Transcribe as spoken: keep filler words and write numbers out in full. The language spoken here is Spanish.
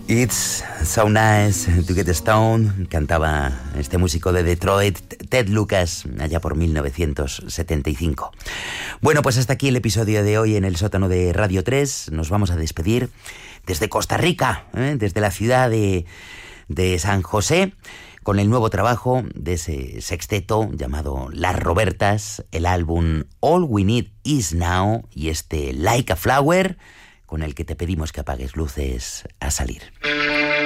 It's so nice to get stoned, cantaba este músico de Detroit, Ted Lucas, allá por mil novecientos setenta y cinco. Bueno, pues hasta aquí el episodio de hoy en el sótano de Radio tres. Nos vamos a despedir desde Costa Rica, ¿eh? desde la ciudad de, de San José, con el nuevo trabajo de ese sexteto llamado Las Robertas, el álbum All We Need Is Now y este Like a Flower, con el que te pedimos que apagues luces a salir.